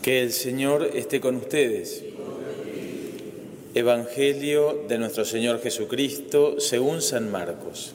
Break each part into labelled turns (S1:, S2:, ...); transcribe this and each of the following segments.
S1: Que el Señor esté con ustedes. Evangelio de nuestro Señor Jesucristo según San Marcos.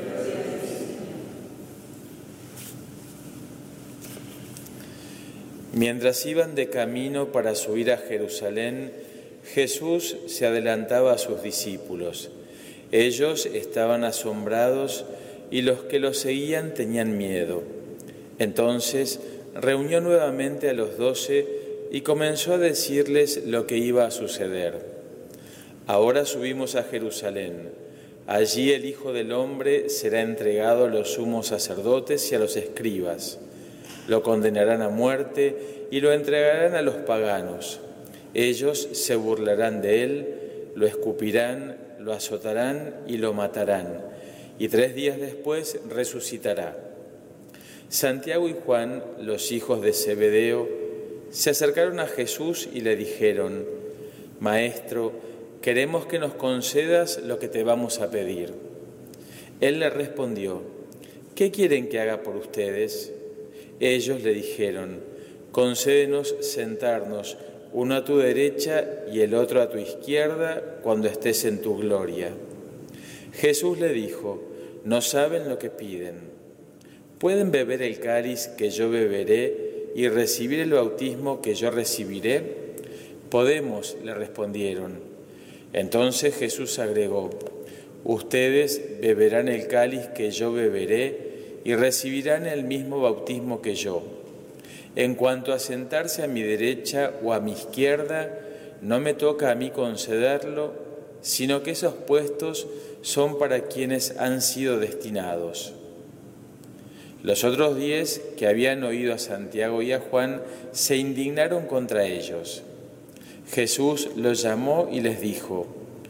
S1: Mientras iban de camino para subir a Jerusalén, Jesús se adelantaba a sus discípulos. Ellos estaban asombrados y los que lo seguían tenían miedo. Entonces reunió nuevamente a los 12 y comenzó a decirles lo que iba a suceder. Ahora subimos a Jerusalén. Allí el Hijo del Hombre será entregado a los sumos sacerdotes y a los escribas. Lo condenarán a muerte y lo entregarán a los paganos. Ellos se burlarán de él, lo escupirán, lo azotarán y lo matarán. Y 3 días después resucitará. Santiago y Juan, los hijos de Zebedeo, se acercaron a Jesús y le dijeron: Maestro, queremos que nos concedas lo que te vamos a pedir. Él le respondió: ¿Qué quieren que haga por ustedes? Ellos le dijeron: concédenos sentarnos, uno a tu derecha y el otro a tu izquierda, cuando estés en tu gloria. Jesús le dijo: no saben lo que piden. ¿Pueden beber el cáliz que yo beberé y recibir el bautismo que yo recibiré? Podemos, le respondieron. Entonces Jesús agregó: ustedes beberán el cáliz que yo beberé y recibirán el mismo bautismo que yo. En cuanto a sentarse a mi derecha o a mi izquierda, no me toca a mí concederlo, sino que esos puestos son para quienes han sido destinados. Los otros 10 que habían oído a Santiago y a Juan se indignaron contra ellos. Jesús los llamó y les dijo: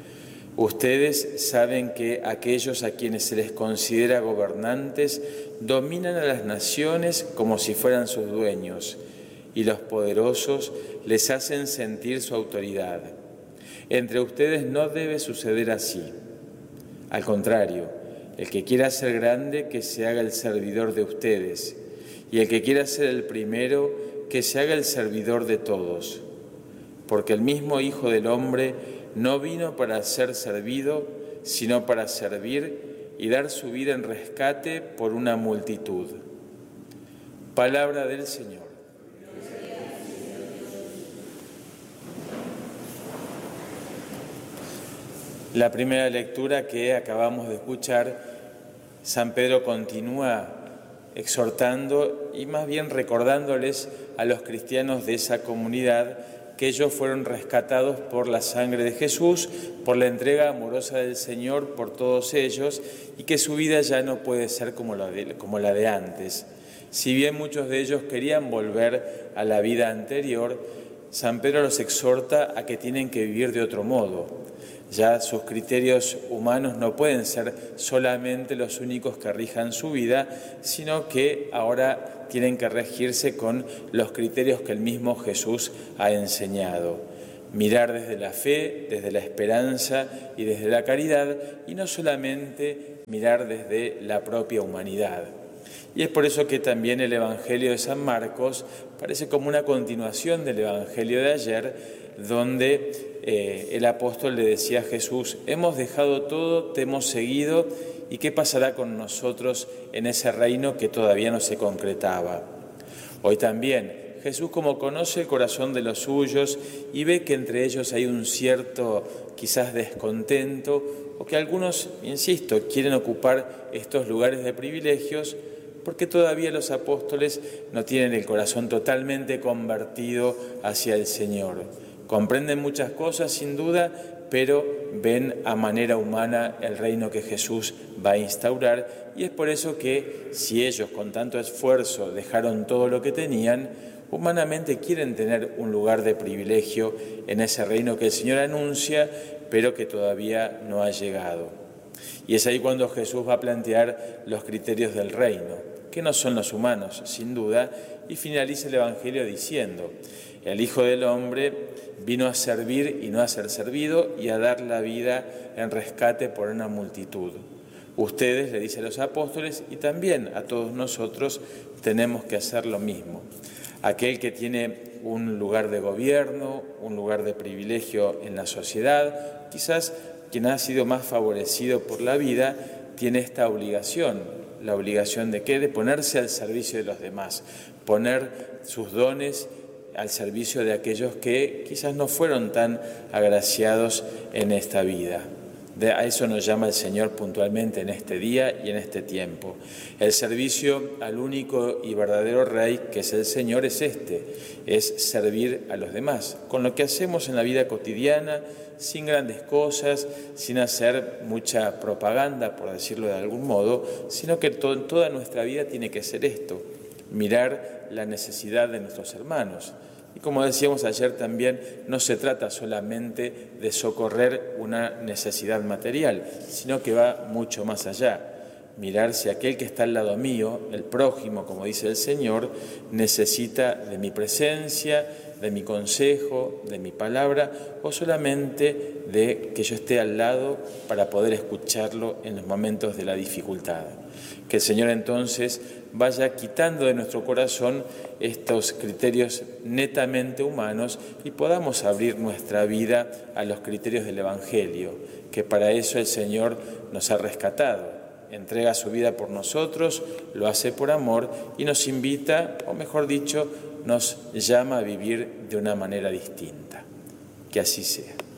S1: ustedes saben que aquellos a quienes se les considera gobernantes dominan a las naciones como si fueran sus dueños, y los poderosos les hacen sentir su autoridad. Entre ustedes no debe suceder así. Al contrario, el que quiera ser grande, que se haga el servidor de ustedes, y el que quiera ser el primero, que se haga el servidor de todos. Porque el mismo Hijo del Hombre no vino para ser servido, sino para servir y dar su vida en rescate por una multitud. Palabra del Señor. La primera lectura que acabamos de escuchar, San Pedro continúa exhortando y más bien recordándoles a los cristianos de esa comunidad que ellos fueron rescatados por la sangre de Jesús, por la entrega amorosa del Señor por todos ellos, y que su vida ya no puede ser como la de antes. Si bien muchos de ellos querían volver a la vida anterior, San Pedro los exhorta a que tienen que vivir de otro modo. Ya sus criterios humanos no pueden ser solamente los únicos que rijan su vida, sino que ahora tienen que regirse con los criterios que el mismo Jesús ha enseñado. Mirar desde la fe, desde la esperanza y desde la caridad, y no solamente mirar desde la propia humanidad. Y es por eso que también el Evangelio de San Marcos parece como una continuación del Evangelio de ayer, donde el apóstol le decía a Jesús: hemos dejado todo, te hemos seguido, ¿y qué pasará con nosotros en ese reino que todavía no se concretaba? Hoy también Jesús, como conoce el corazón de los suyos y ve que entre ellos hay un cierto quizás descontento, o que algunos, insisto, quieren ocupar estos lugares de privilegios, porque todavía los apóstoles no tienen el corazón totalmente convertido hacia el Señor. Comprenden muchas cosas, sin duda, pero ven a manera humana el reino que Jesús va a instaurar, y es por eso que, si ellos con tanto esfuerzo dejaron todo lo que tenían, humanamente quieren tener un lugar de privilegio en ese reino que el Señor anuncia, pero que todavía no ha llegado. Y es ahí cuando Jesús va a plantear los criterios del reino, que no son los humanos, sin duda, y finaliza el Evangelio diciendo: el Hijo del Hombre vino a servir y no a ser servido, y a dar la vida en rescate por una multitud. Ustedes, le dice a los apóstoles, y también a todos nosotros, tenemos que hacer lo mismo. aquel que tiene un lugar de gobierno, un lugar de privilegio en la sociedad, quizás quien ha sido más favorecido por la vida, tiene esta obligación. ¿La obligación de qué? De ponerse al servicio de los demás, poner sus dones al servicio de aquellos que quizás no fueron tan agraciados en esta vida. A eso nos llama el Señor puntualmente en este día y en este tiempo. El servicio al único y verdadero Rey, que es el Señor, es servir a los demás, con lo que hacemos en la vida cotidiana, sin grandes cosas, sin hacer mucha propaganda, por decirlo de algún modo, sino que toda nuestra vida tiene que ser esto, mirar la necesidad de nuestros hermanos. Y como decíamos ayer también, no se trata solamente de socorrer una necesidad material, sino que va mucho más allá. Mirar si aquel que está al lado mío, el prójimo, como dice el Señor, necesita de mi presencia, de mi consejo, de mi palabra, o solamente de que yo esté al lado para poder escucharlo en los momentos de la dificultad. Que el Señor entonces vaya quitando de nuestro corazón estos criterios netamente humanos y podamos abrir nuestra vida a los criterios del Evangelio, que para eso el Señor nos ha rescatado. Entrega su vida por nosotros, lo hace por amor y nos invita, o mejor dicho, nos llama a vivir de una manera distinta. Que así sea.